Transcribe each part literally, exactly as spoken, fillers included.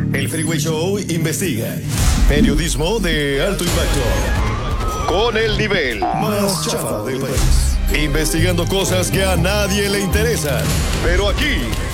El Freeway Show investiga. Periodismo de alto impacto. Con el nivel más chafa del país. Investigando cosas que a nadie le interesan. Pero aquí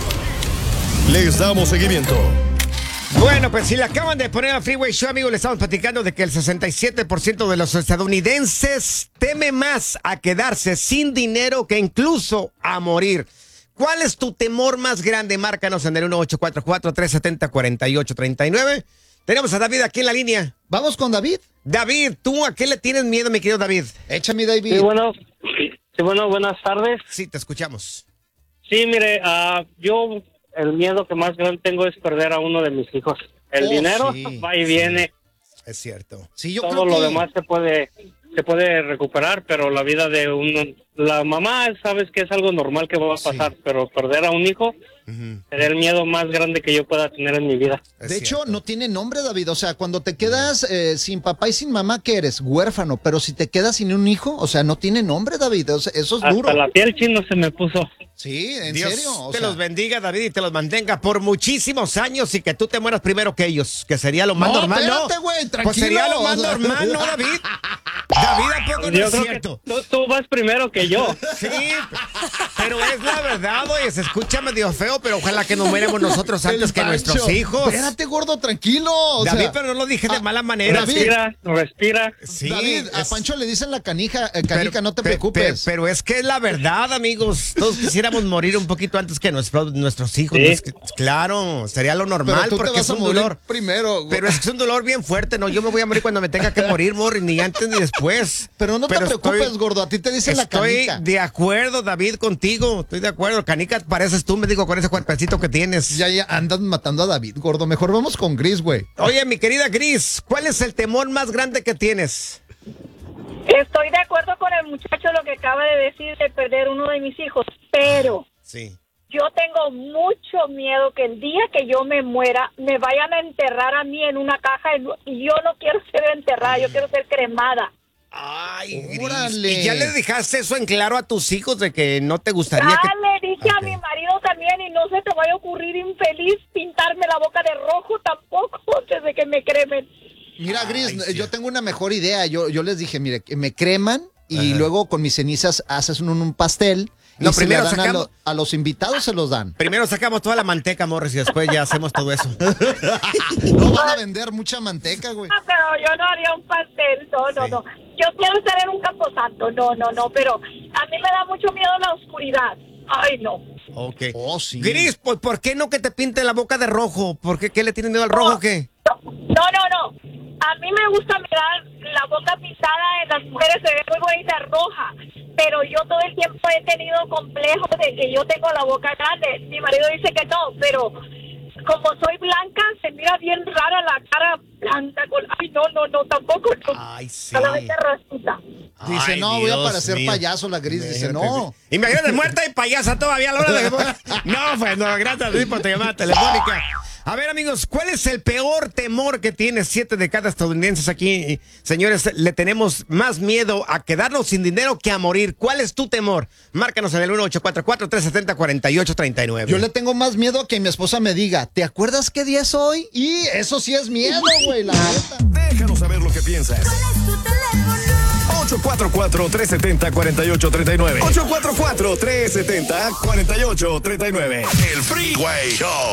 les damos seguimiento. Bueno, pues si le acaban de poner a Freeway Show, amigos, le estamos platicando de que el sesenta y siete por ciento de los estadounidenses teme más a quedarse sin dinero que incluso a morir. ¿Cuál es tu temor más grande? Márcanos en el uno ocho cuatro cuatro, tres siete cero, cuatro ocho tres nueve. Tenemos a David aquí en la línea. Vamos con David. David, ¿tú a qué le tienes miedo, mi querido David? Échame, David. Sí, bueno, sí, bueno, buenas tardes. Sí, te escuchamos. Sí, mire, uh, yo el miedo que más grande tengo es perder a uno de mis hijos. El Oh, dinero sí, va y viene. Es cierto. Sí, yo Todo creo lo que... demás se puede se puede recuperar, pero la vida de uno, la mamá, sabes que es algo normal que va a pasar, Sí. pero perder a un hijo Uh-huh. sería el miedo más grande que yo pueda tener en mi vida. Es De hecho, cierto. no tiene nombre, David. O sea, cuando te quedas eh, sin papá y sin mamá, ¿qué eres? Huérfano. Pero si te quedas sin un hijo, o sea, no tiene nombre, David. O sea, eso es duro. Hasta la piel chino se me puso. Sí, ¿en Dios serio? O te sea, los bendiga, David, y te los mantenga por muchísimos años y que tú te mueras primero que ellos, que sería lo más No, normal, espérate, ¿no? güey, Pues tranquilo, sería lo más o sea. normal, ¿no, David? David, ¿a poco no Yo es creo cierto? que tú, tú vas primero que yo. Sí, pero es la verdad, oye, se escucha medio feo, pero ojalá que nos muéramos nosotros antes el que Pancho. nuestros hijos. Espérate, gordo, tranquilo. O David, sea, pero no lo dije de ah, mala manera. David, Respira, respira. Sí, David, a es- Pancho le dicen la canija, eh, canica, pero- no te pe- preocupes. pe- Pero es que es la verdad, amigos. Todos quisiéramos morir un poquito antes que nuestro- nuestros hijos. Sí. ¿No? Es que- claro, sería lo normal Pero tú te porque vas es a un morir dolor. primero. güey. Pero es que es un dolor bien fuerte, ¿no? Yo me voy a morir cuando me tenga que morir, Morri, ni antes ni después. Pero no te preocupes, estoy- gordo, a ti te dicen la Estoy canica. de acuerdo, David, contigo. Estoy de acuerdo. Canica, pareces tú, me digo, con ese cuerpecito que tienes. Ya, ya andas matando a David, gordo. Mejor vamos con Gris, güey. Oye, mi querida Gris, ¿cuál es el temor más grande que tienes? Estoy de acuerdo con el muchacho lo que acaba de decir de perder uno de mis hijos, pero Sí. yo tengo mucho miedo que el día que yo me muera me vayan a enterrar a mí en una caja y yo no quiero ser enterrada, yo quiero ser cremada. Ay, Gris. Órale. ¿Y ya le dejaste eso en claro a tus hijos de que no te gustaría Ah, que... le dije Ok. a mi marido también y no se te vaya a ocurrir infeliz pintarme la boca de rojo tampoco antes de que me cremen. Mira, Gris, Ay, sí. yo tengo una mejor idea. Yo, yo les dije, mire, que me creman y Ajá. luego con mis cenizas haces un, un pastel. No, y se primero le dan a, sacamos- lo- a los invitados se los dan. Primero sacamos toda la manteca, Morris, y después ya hacemos todo eso. No van a vender mucha manteca, güey. Ah, pero yo no haría un pastel, no, no, Sí. no. Yo quiero estar en un camposanto, no, no, no, pero a mí me da mucho miedo la oscuridad. Ay, no. Ok. Oh, sí. Gris, pues, ¿por qué no que te pinten la boca de rojo? ¿Por qué? ¿Qué le tienen miedo al rojo o qué? No, no, no. A mí me gusta mirar la boca pintada en las mujeres, se ve muy bonita roja. Pero yo todo el tiempo he tenido complejo de que yo tengo la boca grande. Mi marido dice que no, pero como soy blanca, se mira bien rara la cara blanca. Con... Ay, no, no, no, tampoco. No. Ay, sí. Solamente rosita. Dice, Ay, no, voy a Dios parecer mío. payaso, la Gris. Dice, no. Imagínate muerta y payasa todavía a la hora de... No, pues no, gracias Luis, por tu llamada telefónica. A ver, amigos, ¿cuál es el peor temor que tiene siete de cada estadounidenses aquí? Señores, le tenemos más miedo a quedarnos sin dinero que a morir. ¿Cuál es tu temor? Márcanos en el uno ocho cuatro cuatro, tres siete cero, cuatro ocho tres nueve. Yo le tengo más miedo a que mi esposa me diga, ¿te acuerdas qué día es hoy? Y eso sí es miedo, güey, la neta. Déjanos saber lo que piensas. ocho cuatro cuatro, tres siete cero, cuatro ocho tres nueve. ocho cuatro cuatro, tres siete cero, cuatro ocho tres nueve. El Freeway Show.